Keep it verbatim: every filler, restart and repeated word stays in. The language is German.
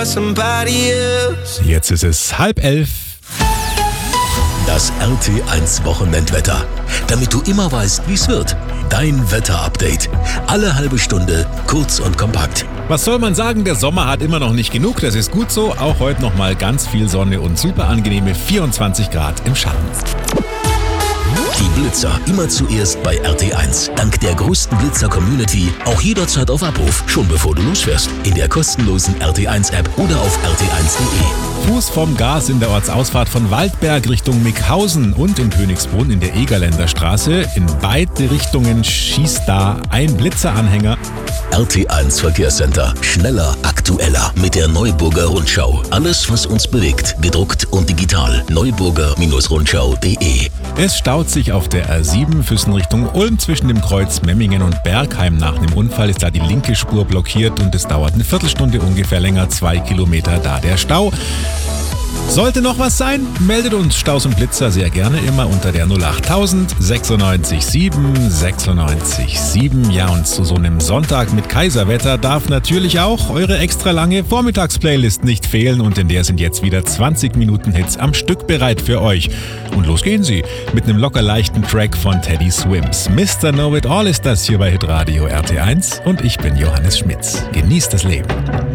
Jetzt ist es halb elf. Das R T eins Wochenendwetter. Damit du immer weißt, wie es wird. Dein Wetterupdate. Alle halbe Stunde, kurz und kompakt. Was soll man sagen, der Sommer hat immer noch nicht genug, das ist gut so. Auch heute nochmal ganz viel Sonne und super angenehme vierundzwanzig Grad im Schatten. Die Blitzer immer zuerst bei R T eins. Dank der größten Blitzer-Community auch jederzeit auf Abruf, schon bevor du losfährst. In der kostenlosen R T eins App oder auf r t eins punkt de. Fuß vom Gas in der Ortsausfahrt von Waldberg Richtung Mickhausen und in Königsbrunn in der Egerländer Straße. In beide Richtungen schießt da ein Blitzeranhänger. R T eins Verkehrscenter. Schneller, aktueller mit der Neuburger Rundschau. Alles, was uns bewegt, gedruckt und digital. neuburger Rundschau punkt de. Es staut sich auf der R sieben Füssen Richtung Ulm zwischen dem Kreuz Memmingen und Bergheim. Nach dem Unfall ist da die linke Spur blockiert und es dauert eine Viertelstunde ungefähr länger, zwei Kilometer da der Stau. Sollte noch was sein, meldet uns Staus und Blitzer sehr gerne immer unter der null achttausend sechsundneunzig sieben sechsundneunzig sieben. Ja, und zu so einem Sonntag mit Kaiserwetter darf natürlich auch eure extra lange Vormittagsplaylist nicht fehlen und in der sind jetzt wieder zwanzig Minuten Hits am Stück bereit für euch. Und los gehen sie mit einem locker leichten Track von Teddy Swims. Mister Know It All ist das hier bei Hitradio R T eins und ich bin Johannes Schmitz. Genießt das Leben.